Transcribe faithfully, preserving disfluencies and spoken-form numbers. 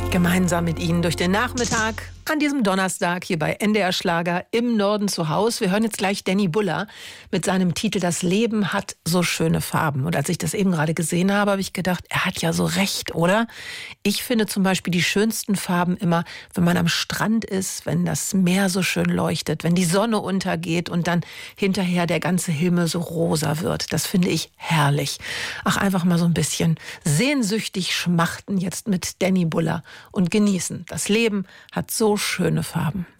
Gemeinsam mit Ihnen durch den Nachmittag an diesem Donnerstag hier bei N D R Schlager im Norden zu Haus. Wir hören jetzt gleich Danny Buller mit seinem Titel Das Leben hat so schöne Farben. Und als ich das eben gerade gesehen habe, habe ich gedacht, er hat ja so recht, oder? Ich finde zum Beispiel die schönsten Farben immer, wenn man am Strand ist, wenn das Meer so schön leuchtet, wenn die Sonne untergeht und dann hinterher der ganze Himmel so rosa wird. Das finde ich herrlich. Ach, einfach mal so ein bisschen sehnsüchtig schmachten jetzt mit Danny Buller und genießen. Das Leben hat so schöne Farben.